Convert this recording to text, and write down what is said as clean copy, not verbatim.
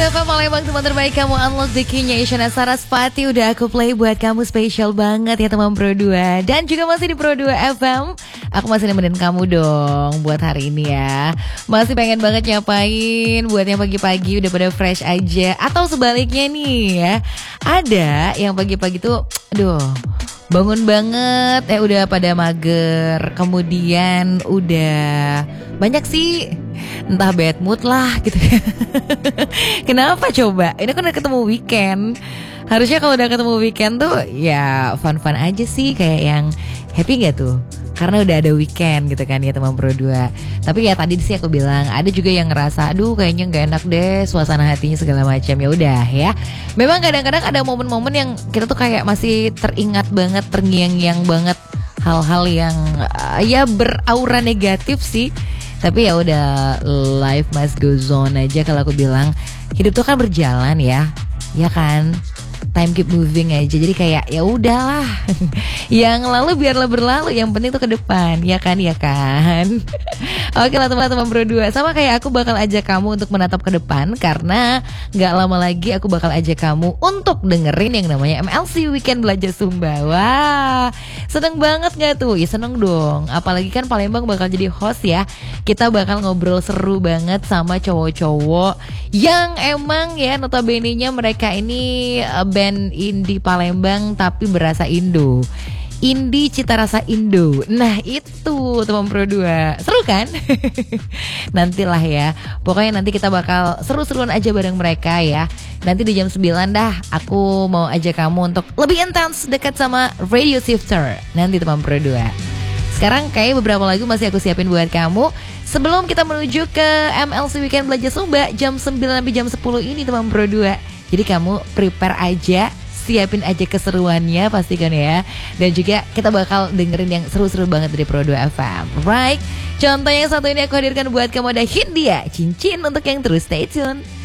FM Palembang, teman terbaik kamu. Unlock the Key-nya Isyana Sarasvati udah aku play buat kamu, spesial banget ya teman Pro 2. Dan juga masih di Pro 2 FM. Aku masih nemenin kamu dong buat hari ini ya. Masih pengen banget nyapain buat yang pagi-pagi udah pada fresh aja, atau sebaliknya nih ya, ada yang pagi-pagi tuh aduh bangun banget udah pada mager, kemudian udah banyak sih entah bad mood lah gitu. Kenapa coba? Ini kan udah ketemu weekend. Harusnya kalau udah ketemu weekend tuh ya fun-fun aja sih, kayak yang happy gak tuh? Karena udah ada weekend gitu kan ya teman Pro 2. Tapi ya tadi sih aku bilang ada juga yang ngerasa aduh kayaknya gak enak deh suasana hatinya segala macam. Ya udah ya. Memang kadang-kadang ada momen-momen yang kita tuh kayak masih teringat banget, terngiang-ngiang banget hal-hal yang ya beraura negatif sih. Tapi ya udah, life must go on aja kalau aku bilang. Hidup tuh kan berjalan ya. Ya kan? Time keep moving aja. Jadi kayak ya udahlah. Yang lalu biarlah berlalu, yang penting tuh ke depan. Ya kan? Ya kan? Oke lah teman-teman Pro 2. Sama kayak aku bakal ajak kamu untuk menatap ke depan, karena gak lama lagi aku bakal ajak kamu untuk dengerin yang namanya MLC Weekend Belajar Sumba. Wah, seneng banget gak tuh? Ya seneng dong. Apalagi kan Palembang bakal jadi host ya. Kita bakal ngobrol seru banget sama cowok-cowok yang emang ya notabene-nya mereka ini band indie Palembang tapi berasa Indo. Indie cita rasa Indo. Nah itu teman Pro 2. Seru kan? Nantilah ya. Pokoknya nanti kita bakal seru-seruan aja bareng mereka ya. Nanti di jam 9 dah aku mau ajak kamu untuk lebih intens dekat sama Radio Shifter. Nanti teman Pro 2. Sekarang kayak beberapa lagu masih aku siapin buat kamu sebelum kita menuju ke MLC Weekend Belajar Sumba jam 9 sampai jam 10 ini teman Pro 2. Jadi kamu prepare aja, siapin aja keseruannya pastikan ya. Dan juga kita bakal dengerin yang seru-seru banget dari Pro 2 FM. Right? Contoh yang satu ini aku hadirkan buat kamu, ada Hindia, Cincin, untuk yang terus stay tune.